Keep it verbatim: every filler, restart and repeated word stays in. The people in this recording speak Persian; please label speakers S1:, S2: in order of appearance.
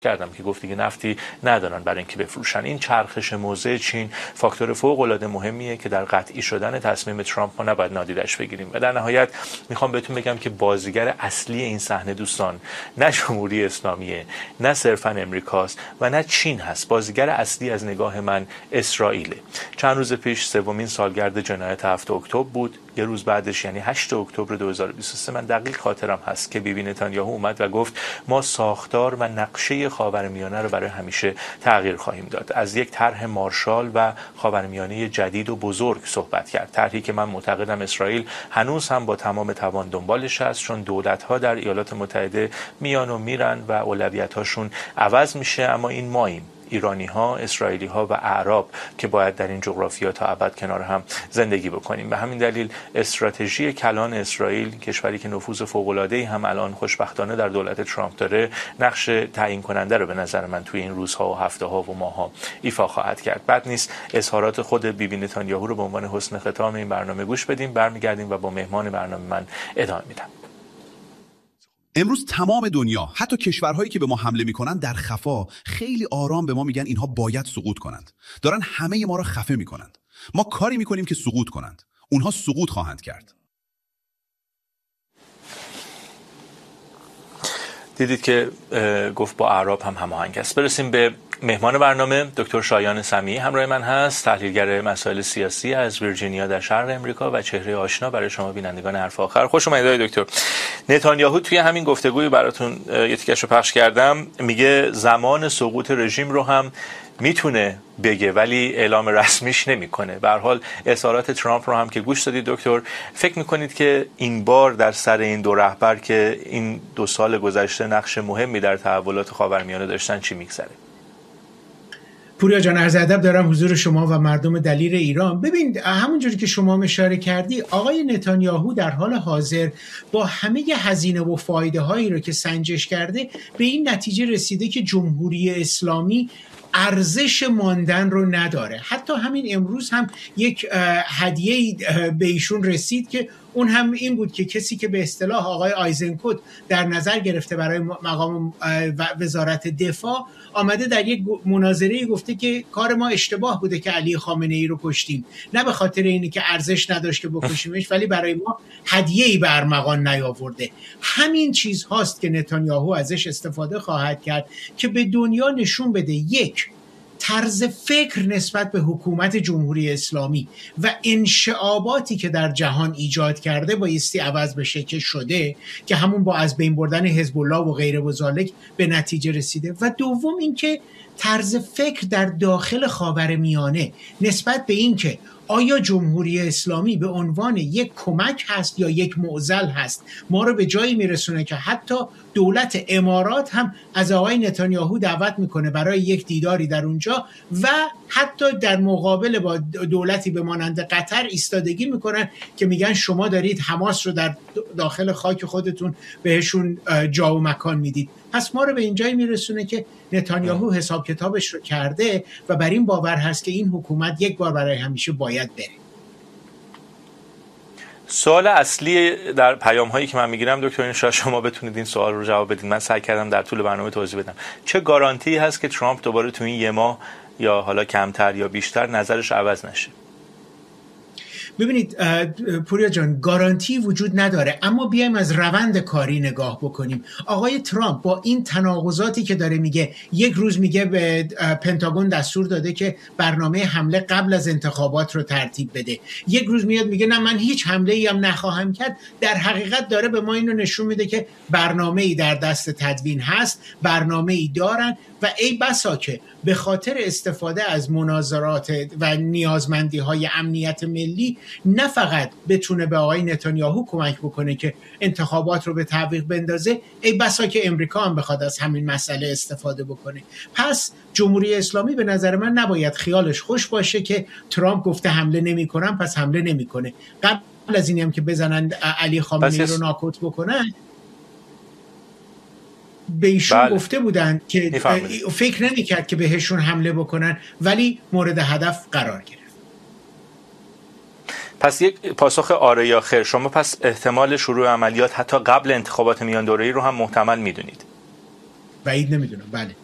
S1: کردم که گفت دیگه نفتی ندارن برای اینکه بفروشن. این چرخش موضع چین فاکتور فوق العاده مهمیه که در قطعی شدن تصمیم ترامپ ما نباید نادیدش بگیریم. و در نهایت میخوام بهتون بگم که بازیگر اصلی این صحنه دوستان نه جمهوری اسلامیه، نه صرفا امریکاست و نه چین هست. بازیگر اصلی از نگاه من اسرائیله. چند روز پیش سومین سالگرد جنایت هفتم اکتبر بود. یه روز بعدش یعنی هشتم اکتبر دو هزار و بیست و سه من دقیق خاطرم هست که بیبی نتانیاهو اومد و گفت ما ساختار و نقشه خاورمیانه رو برای همیشه تغییر خواهیم داد. از یک طرح مارشال و خاورمیانه جدید و بزرگ صحبت کرد. طرحی که من معتقدم اسرائیل هنوز هم با تمام توان دنبالش هست، چون دولت‌ها در ایالات متحده میان و میرن و اولویت‌هاشون عوض میشه، اما این ماییم، ایرانی ها، اسرائیلی ها و اعراب که باید در این جغرافیا تا ابد کنار هم زندگی بکنیم. به همین دلیل استراتژی کلان اسرائیل، کشوری که نفوذ فوق العاده ای هم الان خوشبختانه در دولت ترامپ داره، نقش تعیین کننده رو به نظر من توی این روزها و هفته ها و ماه ها ایفا خواهد کرد. بد نیست اظهارات خود بیبی نتانیاهو رو به عنوان حسن ختام این برنامه گوش بدیم. برمیگردیم و با مهمان برنامه من ادامه میدم.
S2: امروز تمام دنیا، حتی کشورهایی که به ما حمله میکنن، در خفا خیلی آرام به ما میگن اینها باید سقوط کنند. دارن همه ما را خفه میکنند. ما کاری میکنیم که سقوط کنند. اونها سقوط خواهند کرد.
S1: دیدید که گفت با اعراب هم هماهنگ است. برسیم به مهمان برنامه. دکتر شایان سمیعی همراه من هست، تحلیلگر مسائل سیاسی از ویرجینیا در شرق امریکا و چهره آشنا برای شما بینندگان حرف آخر. خوش اومدید دکتر. نتانیاهو توی همین گفتگوی براتون یه تیکش رو پخش کردم، میگه زمان سقوط رژیم رو هم میتونه بگه ولی اعلام رسمیش نمیکنه. به هر حال اظهارات ترامپ رو هم که گوش دادید دکتر، فکر میکنید که این بار در سر این دو رهبر که این دو سال گذشته نقش مهمی در تحولات خاورمیانه داشتن چی میگذره؟
S3: پوریا جان، عرض ادب دارم حضور شما و مردم دلیر ایران. ببین، همونجوری که شما اشاره کردی، آقای نتانیاهو در حال حاضر با همه هزینه و فایده هایی رو که سنجش کرده به این نتیجه رسیده که جمهوری اسلامی ارزش ماندن رو نداره. حتی همین امروز هم یک هدیه به ایشون رسید که اون هم این بود که کسی که به اصطلاح آقای آیزنکوت در نظر گرفته برای مقام وزارت دفاع، آمده در یک مناظره گفته که کار ما اشتباه بوده که علی خامنه ای رو کشتیم، نه به خاطر اینی که ارزش نداشت که بکشیمش، ولی برای ما هدیه‌ای به ارمغان نیاورده. همین چیز هاست که نتانیاهو ازش استفاده خواهد کرد که به دنیا نشون بده یک، طرز فکر نسبت به حکومت جمهوری اسلامی و انشعاباتی که در جهان ایجاد کرده بایستی عوض بشه که شده، که همون با از بین بردن حزب الله و غیره و ذالک به نتیجه رسیده. و دوم اینکه طرز فکر در داخل خاورمیانه نسبت به این که آیا جمهوری اسلامی به عنوان یک کمک هست یا یک معضل هست، ما رو به جایی میرسونه که حتی دولت امارات هم از آقای نتانیاهو دعوت میکنه برای یک دیداری در اونجا و حتی در مقابل با دولتی به مانند قطر ایستادگی میکنن که میگن شما دارید حماس رو در داخل خاک خودتون بهشون جا و مکان میدید. پس ما رو به اینجایی میرسونه که نتانیاهو حساب کتابش رو کرده و بر این باور هست که این حکومت یک بار برای همیشه باید بره.
S1: سوال اصلی در پیام هایی که من میگیرم دکتر، این شاید شما بتونید این سوال رو جواب بدید. من سعی کردم در طول برنامه توضیح بدم. چه گارانتی هست که ترامپ دوباره تو این یه ماه یا حالا کمتر یا بیشتر نظرش عوض نشه؟
S3: ببینید پوریا جان، گارانتی وجود نداره، اما بیایم از روند کاری نگاه بکنیم. آقای ترامپ با این تناقضاتی که داره میگه، یک روز میگه به پنتاگون دستور داده که برنامه حمله قبل از انتخابات رو ترتیب بده، یک روز میاد میگه نه من هیچ حمله ای هم نخواهم کرد. در حقیقت داره به ما اینو نشون میده که برنامه ای در دست تدوین هست، برنامه ای دارن و ای بسا که به خاطر استفاده از مناظرات و نیازمندی های امنیت ملی نه فقط بتونه به آقای نتانیاهو کمک بکنه که انتخابات رو به تعویق بندازه، ای بسا که امریکا هم بخواد از همین مسئله استفاده بکنه. پس جمهوری اسلامی به نظر من نباید خیالش خوش باشه که ترامپ گفته حمله نمی‌کنم پس حمله نمی‌کنه. قبل از اینی هم که بزنن علی خامنه‌ای رو ناکوت بکنن، به ایشون بله. گفته بودن که فکر نمی کرد که بهشون حمله بکنن، ولی مورد هدف قرار گرفت.
S1: پس یک پاسخ آره یا خیر. شما پس احتمال شروع عملیات حتی قبل انتخابات میان دوره‌ای رو هم محتمل میدونید؟
S3: بعید نمیدونم. بله.